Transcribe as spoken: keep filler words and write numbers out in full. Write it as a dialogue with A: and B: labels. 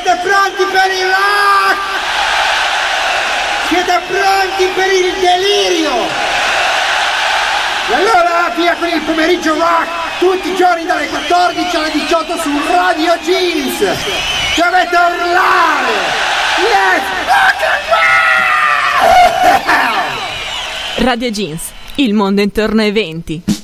A: Siete pronti per il rock? Siete pronti per il delirio? E allora via con il pomeriggio rock, tutti i giorni dalle quattordici alle diciotto su Radio Jeans. Dovete urlare! Let's rock and roll!
B: Radio Jeans, il mondo intorno ai venti.